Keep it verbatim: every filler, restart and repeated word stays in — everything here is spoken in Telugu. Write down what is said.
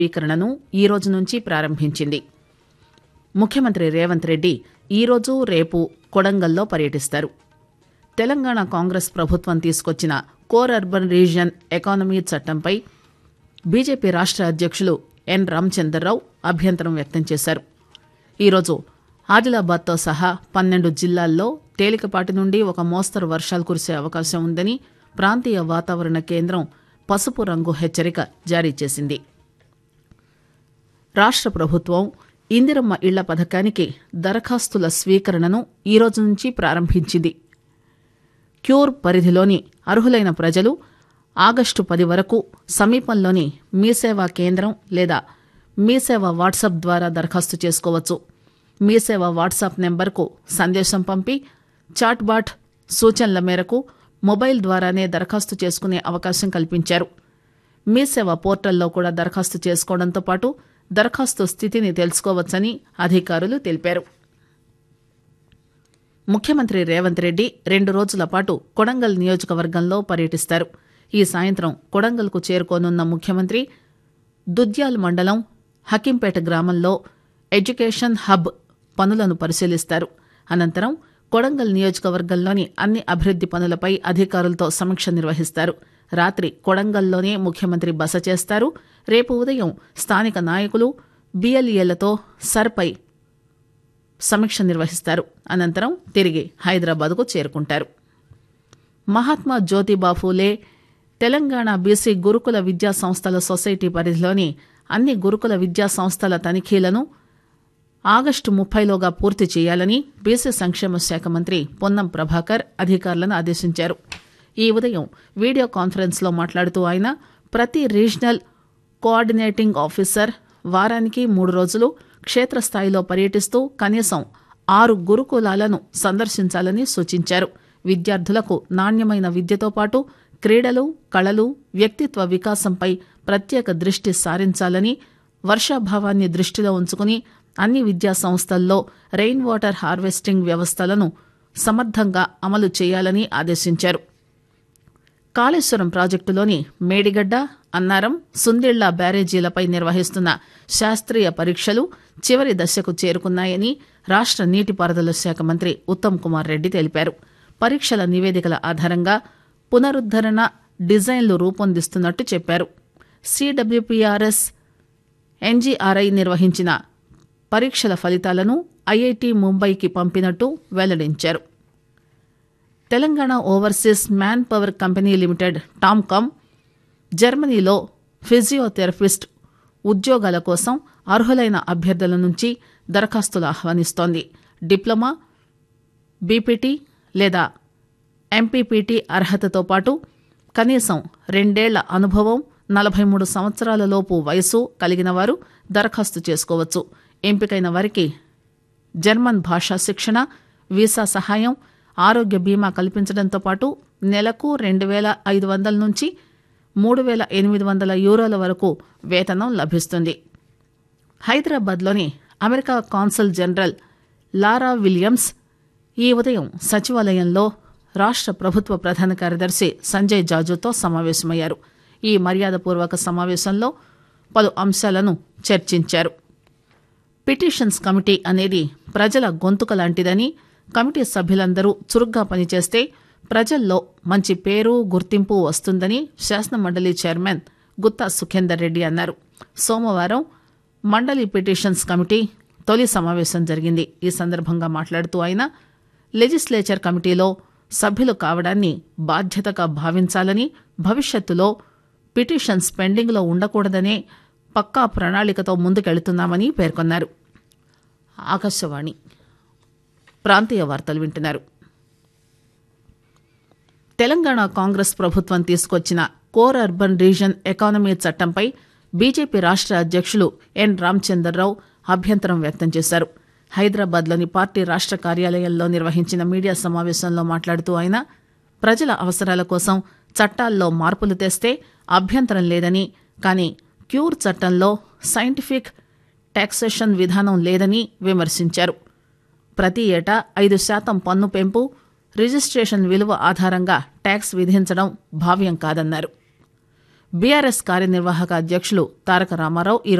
స్వీకరణను ఈ రోజు నుంచి ప్రారంభించింది. ముఖ్యమంత్రి రేవంత్ రెడ్డి ఈరోజు రేపు కొడంగల్లో పర్యటిస్తారు. తెలంగాణ కాంగ్రెస్ ప్రభుత్వం తీసుకొచ్చిన కోర్ అర్బన్ రీజియన్ ఎకానమీ చట్టంపై బీజేపీ రాష్ట్ర అధ్యక్షులు ఎన్ రామచంద్రరావు అభ్యంతరం వ్యక్తం చేశారు. ఈరోజు ఆదిలాబాద్తో సహా పన్నెండు జిల్లాల్లో తేలికపాటి నుండి ఒక మోస్తరు వర్షాలు కురిసే అవకాశం ఉందని ప్రాంతీయ వాతావరణ కేంద్రం పసుపు రంగు హెచ్చరిక జారీ చేసింది. రాష్ట్ర ప్రభుత్వం ఇందిరమ్మ ఇళ్ల పథకానికి దరఖాస్తుల స్వీకరణను ఈ రోజు నుంచి ప్రారంభించింది. క్యూర్ పరిధిలోని అర్హులైన ప్రజలు ఆగస్టు పది వరకు సమీపంలోని మీసేవా కేంద్రం లేదా మీసేవా వాట్సాప్ ద్వారా దరఖాస్తు చేసుకోవచ్చు. మీసేవా వాట్సాప్ నెంబర్కు సందేశం పంపి చాట్బాట్ సూచనల మేరకు మొబైల్ ద్వారానే దరఖాస్తు చేసుకునే అవకాశం కల్పించారు. మీసేవా పోర్టల్లో కూడా దరఖాస్తు చేసుకోవడంతో పాటు దరఖాస్తు స్థితిని తెలుసుకోవచ్చని అధికారులు తెలిపారు. ముఖ్యమంత్రి రేవంత్ రెడ్డి రెండు రోజుల పాటు కొడంగల్ నియోజకవర్గంలో పర్యటిస్తారు. ఈ సాయంత్రం కొడంగల్కు చేరుకోనున్న ముఖ్యమంత్రి దుద్యాల్ మండలం హకీంపేట గ్రామంలో ఎడ్యుకేషన్ హబ్ పనులను పరిశీలిస్తారు. అనంతరం కొడంగల్ నియోజకవర్గంలోని అన్ని అభివృద్ది పనులపై అధికారులతో సమీక్ష నిర్వహిస్తారు. రాత్రి కొడంగల్లోనే ముఖ్యమంత్రి బస చేస్తారు. రేపు ఉదయం స్థానిక నాయకులు బీఎల్ఏలతో సర్పై సమీక్ష నిర్వహిస్తారు. అనంతరం తిరిగి హైదరాబాద్కు చేరుకుంటారు. మహాత్మా జ్యోతిబా ఫూలే తెలంగాణ బీసీ గురుకుల విద్యా సంస్థల సొసైటీ పరిధిలోని అన్ని గురుకుల విద్యా సంస్థల తనిఖీలను ఆగస్టు ముప్పైలోగా పూర్తి చేయాలని బీసీ సంక్షేమ శాఖ మంత్రి పొన్నం ప్రభాకర్ అధికారులను ఆదేశించారు. ఈ ఉదయం వీడియో కాన్ఫరెన్స్లో మాట్లాడుతూ ఆయన ప్రతి రీజనల్ కోఆర్డినేటింగ్ ఆఫీసర్ వారానికి మూడు రోజులు క్షేత్రస్థాయిలో పర్యటిస్తూ కనీసం ఆరు గురుకులాలను సందర్శించాలని సూచించారు. విద్యార్థులకు నాణ్యమైన విద్యతో పాటు క్రీడలు, కళలు, వ్యక్తిత్వ వికాసంపై ప్రత్యేక దృష్టి సారించాలని, వర్షాభావాన్ని దృష్టిలో ఉంచుకుని అన్ని విద్యా సంస్థల్లో రెయిన్ వాటర్ హార్వెస్టింగ్ వ్యవస్థలను సమర్థంగా అమలు చేయాలని ఆదేశించారు. కాళేశ్వరం ప్రాజెక్టులోని మేడిగడ్డ, అన్నారం, సుందిళ్ల బ్యారేజీలపై నిర్వహిస్తున్న శాస్త్రీయ పరీక్షలు చివరి దశకు చేరుకున్నాయని రాష్ట్ర నీటిపారుదల శాఖ మంత్రి ఉత్తమ్ కుమార్ రెడ్డి తెలిపారు. పరీక్షల నివేదికల ఆధారంగా పునరుద్దరణ డిజైన్లు రూపొందిస్తున్నట్టు చెప్పారు. సిడబ్ల్యూపీఆర్ఎస్, ఎన్జీఆర్ఐ నిర్వహించిన పరీక్షల ఫలితాలను ఐఐటి ముంబైకి పంపినట్టు వెల్లడించారు. Telangana overseas man power company limited TOMCOM జర్మనీలో ఫిజియోథెరపిస్ట్ ఉద్యోగాల కోసం అర్హులైన అభ్యర్థుల నుంచి దరఖాస్తులు ఆహ్వానిస్తోంది. డిప్లొమా, బీపీటీ లేదా ఎంపీపీటీ అర్హతతో పాటు కనీసం రెండేళ్ల అనుభవం, నలభై మూడు సంవత్సరాల లోపు వయసు కలిగిన వారు దరఖాస్తు చేసుకోవచ్చు. ఎంపికైన వారికి జర్మన్ భాషా శిక్షణ, వీసా సహాయం, ఆరోగ్య బీమా కల్పించడంతో పాటు నెలకు రెండు వేల ఐదు వందల నుంచి మూడు వేల ఎనిమిది వందల యూరోల వరకు వేతనం లభిస్తుంది. హైదరాబాద్లోని America cancel general Laura Williams ఈ ఉదయం సచివాలయంలో రాష్ట్ర ప్రభుత్వ ప్రధాన కార్యదర్శి సంజయ్ జాజుతో సమావేశమయ్యారు. ఈ మర్యాదపూర్వక సమావేశంలో పలు అంశాలను చర్చించారు. పిటిషన్స్ కమిటీ అనేది ప్రజల గొంతుక లాంటిదని, కమిటీ సభ్యులందరూ చురుగ్గా పనిచేస్తే ప్రజల్లో మంచి పేరు, గుర్తింపు వస్తుందని శాసనమండలి చైర్మన్ గుత్తా సుఖేందర్ రెడ్డి అన్నారు. సోమవారం మండలి పిటిషన్స్ కమిటీ తొలి సమావేశం జరిగింది. ఈ సందర్భంగా మాట్లాడుతూ ఆయన లెజిస్లేచర్ కమిటీలో సభ్యులు కావడాన్ని బాధ్యతగా భావించాలని, భవిష్యత్తులో పిటిషన్స్ పెండింగ్లో ఉండకూడదనే పక్కా ప్రణాళికతో ముందుకెళ్తున్నామని పేర్కొన్నారు. ఆకాశవాణి ప్రాంతీయ వార్తలు వింటున్నారు. తెలంగాణ కాంగ్రెస్ ప్రభుత్వం తీసుకొచ్చిన కోర్ అర్బన్ రీజన్ ఎకానమీ చట్టంపై బీజేపీ రాష్ట్ర అధ్యక్షులు ఎన్ రామచంద్రరావు అభ్యంతరం వ్యక్తం చేశారు. హైదరాబాద్లోని పార్టీ రాష్ట్ర కార్యాలయంలో నిర్వహించిన మీడియా సమావేశంలో మాట్లాడుతూ ఆయన ప్రజల అవసరాల కోసం చట్టాల్లో మార్పులు తెస్తే అభ్యంతరం లేదని, కానీ క్యూర్ చట్టంలో సైంటిఫిక్ టాక్సేషన్ విధానం లేదని విమర్శించారు. ప్రతి ఏటా ఐదు శాతం పన్ను పెంపు, రిజిస్ట్రేషన్ విలువ ఆధారంగా ట్యాక్స్ విధించడం భావ్యం కాదన్నారు. బీఆర్ఎస్ కార్యనిర్వాహక అధ్యక్షులు తారక రామారావు